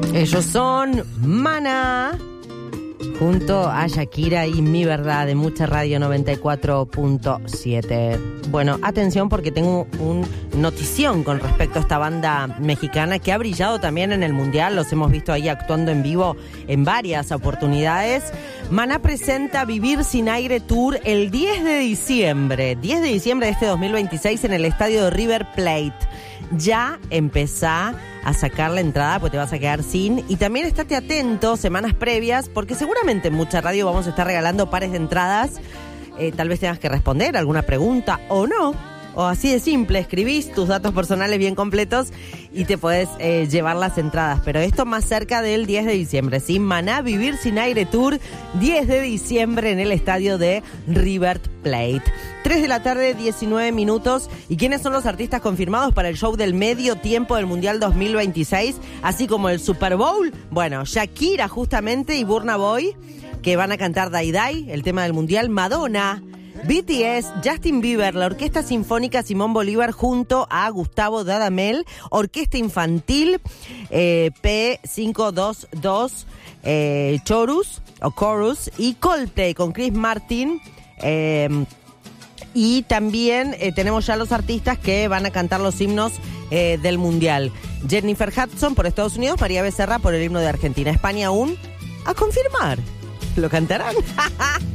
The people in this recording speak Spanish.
Ellos son Maná, junto a Shakira y Mi Verdad de Mucha Radio 94.7. Bueno, atención porque tengo un notición con respecto a esta banda mexicana que ha brillado también en el Mundial. Los hemos visto ahí actuando en vivo en varias oportunidades. Maná presenta Vivir Sin Aire Tour el 10 de diciembre. 10 de diciembre de este 2026 en el estadio de River Plate. Ya empezá a sacar la entrada porque te vas a quedar sin. Y también estate atento semanas previas porque seguramente en Mucha Radio vamos a estar regalando pares de entradas. Tal vez tengas que responder alguna pregunta o no. O así de simple, escribís tus datos personales bien completos y te podés llevar las entradas. Pero esto más cerca del 10 de diciembre, ¿sí? Maná, Vivir Sin Aire Tour, 10 de diciembre en el estadio de River Plate. 3 de la tarde, 19 minutos. ¿Y quiénes son los artistas confirmados para el show del medio tiempo del Mundial 2026? Así como el Super Bowl. Bueno, Shakira justamente y Burna Boy, que van a cantar Dai Dai, el tema del Mundial. Madonna, BTS, Justin Bieber, la Orquesta Sinfónica Simón Bolívar junto a Gustavo Dudamel, Orquesta Infantil P522, Chorus y Coldplay con Chris Martin. Y también tenemos ya los artistas que van a cantar los himnos del Mundial. Jennifer Hudson por Estados Unidos, María Becerra por el himno de Argentina. España aún a confirmar. ¿Lo cantarán?